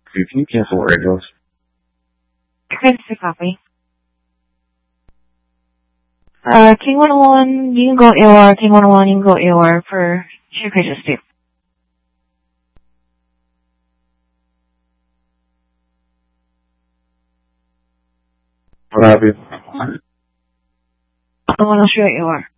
Can you cancel what it goes? Courtesy copy. King 101, you can go AOR. King 101, you can go AOR for Sheer Creatures 2. What happened? I want to show AOR.